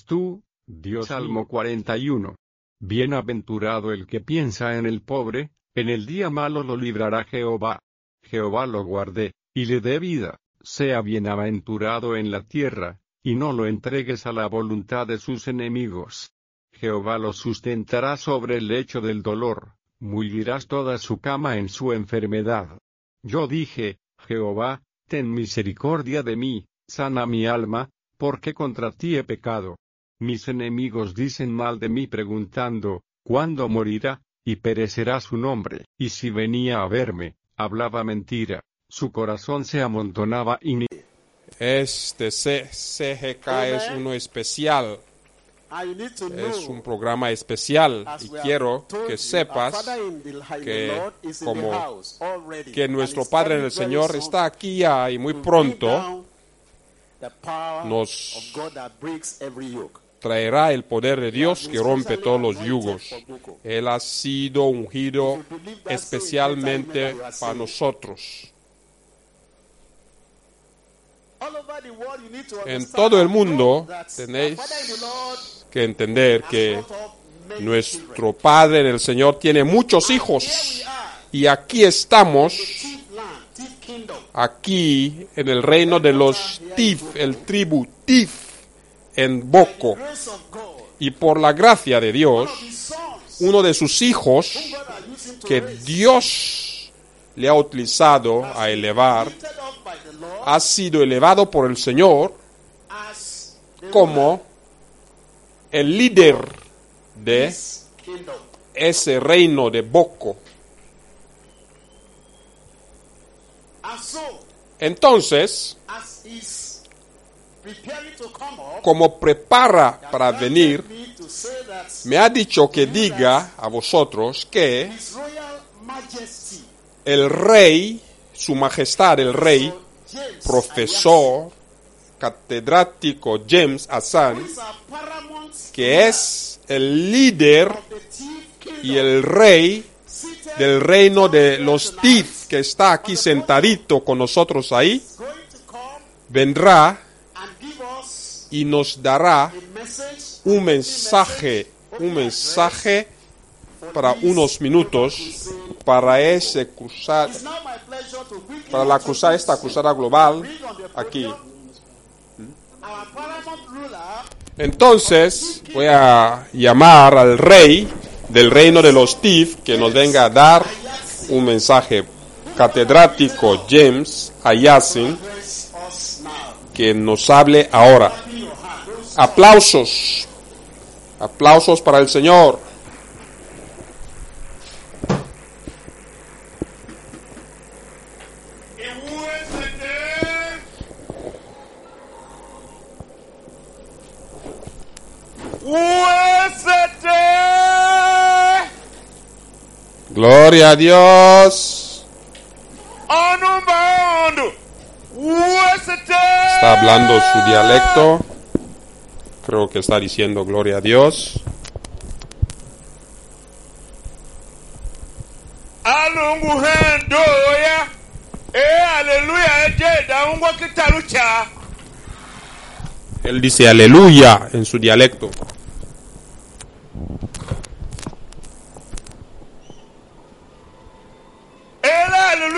tú, Dios. Salmo 41. Bienaventurado el que piensa en el pobre, en el día malo lo librará Jehová. Jehová lo guarde, y le dé vida, sea bienaventurado en la tierra, y no lo entregues a la voluntad de sus enemigos. Jehová lo sustentará sobre el lecho del dolor, mullirás toda su cama en su enfermedad. Yo dije, Jehová, ten misericordia de mí, sana mi alma, porque contra ti he pecado. Mis enemigos dicen mal de mí preguntando, ¿cuándo morirá? Y perecerá su nombre. Y si venía a verme, hablaba mentira, su corazón se amontonaba y Este CGK es uno especial. Es un programa especial y quiero que sepas que nuestro Padre en el Señor está aquí ya y muy pronto nos traerá el poder de Dios que rompe todos los yugos. Él ha sido ungido especialmente para nosotros. En todo el mundo tenéis que entender que nuestro Padre en el Señor tiene muchos hijos y aquí estamos, aquí en el reino de los Tif, el tribu Tif en Boco, y por la gracia de Dios, uno de sus hijos que Dios le ha utilizado a elevar, ha sido elevado por el Señor como el líder de ese reino de Boco. Entonces, como prepara para venir, me ha dicho que diga a vosotros que el rey, su majestad el rey, profesor, catedrático James Hassan, que es el líder y el rey del reino de los Tif, que está aquí sentadito con nosotros ahí, vendrá y nos dará un mensaje para unos minutos para esta cruzada global aquí. Entonces voy a llamar al rey del reino de los Tif que nos venga a dar un mensaje, catedrático James Hassan, que nos hable ahora. Aplausos para el Señor. Gloria a Dios. Está hablando su dialecto. Creo que está diciendo gloria a Dios. Él dice aleluya en su dialecto.